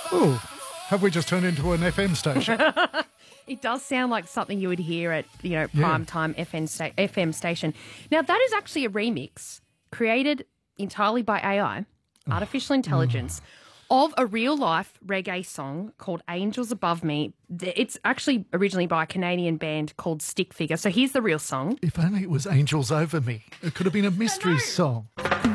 Oh, have we just turned into an FM station? It does sound like something you would hear at, prime time FM station. Now, that is actually a remix created entirely by AI, artificial intelligence, of a real-life reggae song called Angels Above Me. It's actually originally by a Canadian band called Stick Figure. So here's the real song. If only it was Angels Over Me. It could have been a mystery song.